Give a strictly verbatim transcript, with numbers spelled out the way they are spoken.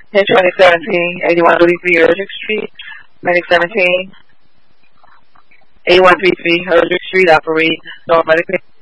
In twenty seventeen, eighty-one thirty-three Erdrich Street. twenty seventeen, eighty-one thirty-three Erdrich Street, operate non-medically